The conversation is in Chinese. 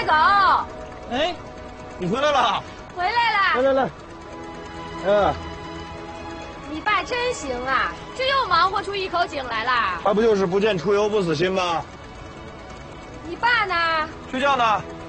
狗。 哎，你回来了。 回来了。 来。 你爸真行啊，这又忙活出一口井来了。 他不就是不见出油不死心吗？ 你爸呢？ 睡觉呢。